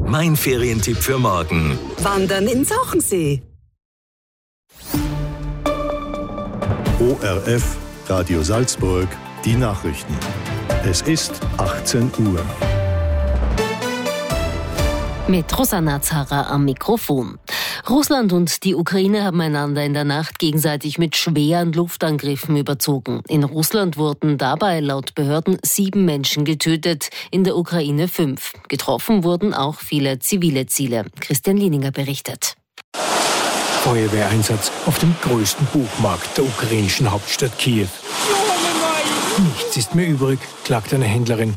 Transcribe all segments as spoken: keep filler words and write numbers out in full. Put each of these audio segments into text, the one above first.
Mein Ferientipp für morgen. Wandern in Sauchensee. O R F, Radio Salzburg, die Nachrichten. Es ist achtzehn Uhr. Mit Rosanna Zara am Mikrofon. Russland und die Ukraine haben einander in der Nacht gegenseitig mit schweren Luftangriffen überzogen. In Russland wurden dabei laut Behörden sieben Menschen getötet, in der Ukraine fünf. Getroffen wurden auch viele zivile Ziele. Christian Lieninger berichtet. Feuerwehreinsatz auf dem größten Buchmarkt der ukrainischen Hauptstadt Kiew. Nichts ist mehr übrig, klagt eine Händlerin.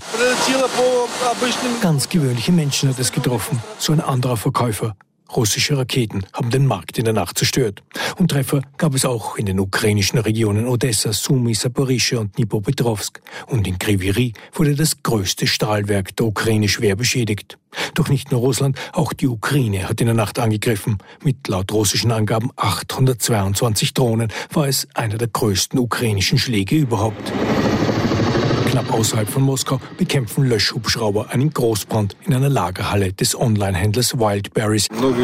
Ganz gewöhnliche Menschen hat es getroffen, so ein anderer Verkäufer. Russische Raketen haben den Markt in der Nacht zerstört. Und Treffer gab es auch in den ukrainischen Regionen Odessa, Sumy, Saporischschja und Dnipropetrovsk. Und in Kryvyi Rih wurde das größte Stahlwerk der Ukraine schwer beschädigt. Doch nicht nur Russland, auch die Ukraine hat in der Nacht angegriffen. Mit laut russischen Angaben achthundertzweiundzwanzig Drohnen war es einer der größten ukrainischen Schläge überhaupt. Knapp außerhalb von Moskau bekämpfen Löschhubschrauber einen Großbrand in einer Lagerhalle des Online-Händlers Wildberries.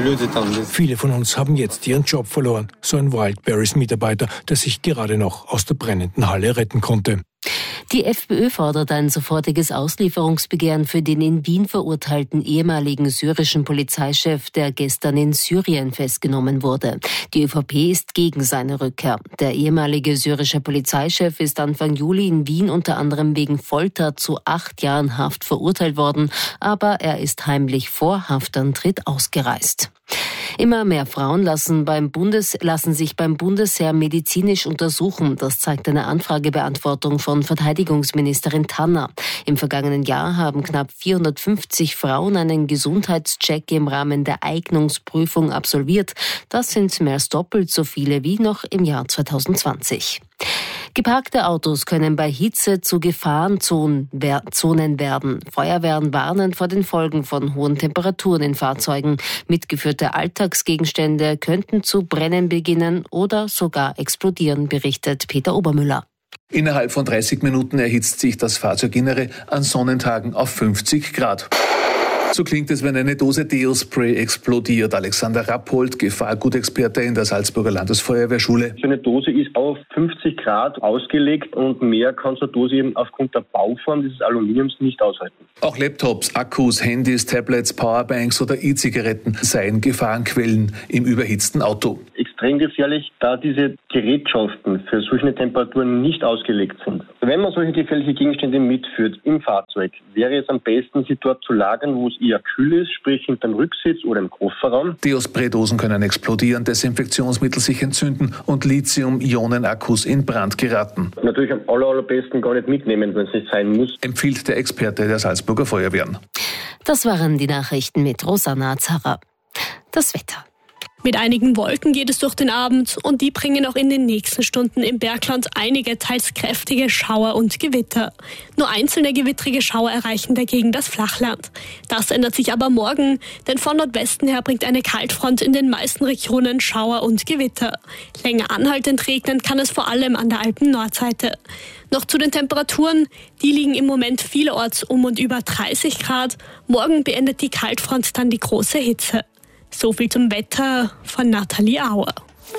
Viele von uns haben jetzt ihren Job verloren, so ein Wildberries-Mitarbeiter, der sich gerade noch aus der brennenden Halle retten konnte. Die FPÖ fordert ein sofortiges Auslieferungsbegehren für den in Wien verurteilten ehemaligen syrischen Polizeichef, der gestern in Syrien festgenommen wurde. Die ÖVP ist gegen seine Rückkehr. Der ehemalige syrische Polizeichef ist Anfang Juli in Wien unter anderem wegen Folter zu acht Jahren Haft verurteilt worden, aber er ist heimlich vor Haftantritt ausgereist. Immer mehr Frauen lassen, beim Bundes, lassen sich beim Bundesheer medizinisch untersuchen. Das zeigt eine Anfragebeantwortung von Verteidigungsministerin Tanner. Im vergangenen Jahr haben knapp vierhundertfünfzig Frauen einen Gesundheitscheck im Rahmen der Eignungsprüfung absolviert. Das sind mehr als doppelt so viele wie noch im Jahr zweitausendzwanzig. Geparkte Autos können bei Hitze zu Gefahrenzonen werden. Feuerwehren warnen vor den Folgen von hohen Temperaturen in Fahrzeugen. Mitgeführte Alltagsgegenstände könnten zu brennen beginnen oder sogar explodieren, berichtet Peter Obermüller. Innerhalb von dreißig Minuten erhitzt sich das Fahrzeuginnere an Sonnentagen auf fünfzig Grad. So klingt es, wenn eine Dose Deo-Spray explodiert. Alexander Rappold, Gefahrgutexperte in der Salzburger Landesfeuerwehrschule. So eine Dose ist auf fünfzig Grad ausgelegt und mehr kann so eine Dose eben aufgrund der Bauform dieses Aluminiums nicht aushalten. Auch Laptops, Akkus, Handys, Tablets, Powerbanks oder E-Zigaretten seien Gefahrenquellen im überhitzten Auto. Extrem gefährlich, da diese Gerätschaften für solche Temperaturen nicht ausgelegt sind. Wenn man solche gefährliche Gegenstände mitführt im Fahrzeug, wäre es am besten, sie dort zu lagern, wo es eher kühl ist, sprich hinterm Rücksitz oder im Kofferraum. Deo-Spray-Dosen können explodieren, Desinfektionsmittel sich entzünden und Lithium-Ionen-Akkus in Brand geraten. Natürlich am aller, allerbesten gar nicht mitnehmen, wenn es nicht sein muss. Empfiehlt der Experte der Salzburger Feuerwehren. Das waren die Nachrichten mit Rosanna Zara. Das Wetter. Mit einigen Wolken geht es durch den Abend und die bringen auch in den nächsten Stunden im Bergland einige teils kräftige Schauer und Gewitter. Nur einzelne gewittrige Schauer erreichen dagegen das Flachland. Das ändert sich aber morgen, denn von Nordwesten her bringt eine Kaltfront in den meisten Regionen Schauer und Gewitter. Länger anhaltend regnen kann es vor allem an der Alpen-Nordseite. Noch zu den Temperaturen, die liegen im Moment vielerorts um und über dreißig Grad. Morgen beendet die Kaltfront dann die große Hitze. So viel zum Wetter von Nathalie Auer.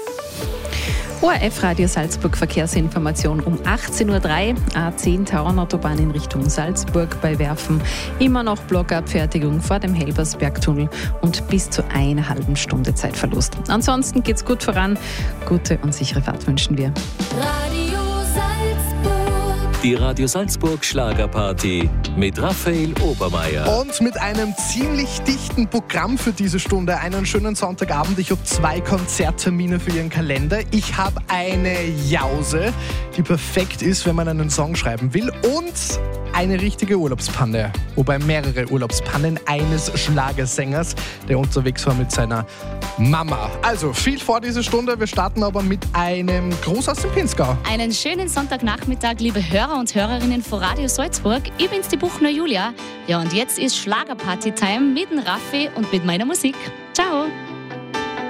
O R F Radio Salzburg Verkehrsinformation um achtzehn Uhr drei. A zehn Tauernautobahn in Richtung Salzburg bei Werfen. Immer noch Blockabfertigung vor dem Helbersbergtunnel und bis zu einer halben Stunde Zeitverlust. Ansonsten geht's gut voran. Gute und sichere Fahrt wünschen wir. Radio Salzburg. Die Radio Salzburg Schlagerparty mit Raphael Obermeier. Und mit einem ziemlich dichten Programm für diese Stunde. Einen schönen Sonntagabend. Ich habe zwei Konzerttermine für Ihren Kalender. Ich habe eine Jause, die perfekt ist, wenn man einen Song schreiben will. Und eine richtige Urlaubspanne. Wobei mehrere Urlaubspannen eines Schlagersängers, der unterwegs war mit seiner Mama. Also viel vor dieser Stunde. Wir starten aber mit einem Gruß aus dem Pinzgau. Einen schönen Sonntagnachmittag, liebe Hörer und Hörerinnen von Radio Salzburg. Ich bin's, die Buchner Julia. Ja, und jetzt ist Schlagerparty-Time mit dem Raffi und mit meiner Musik. Ciao!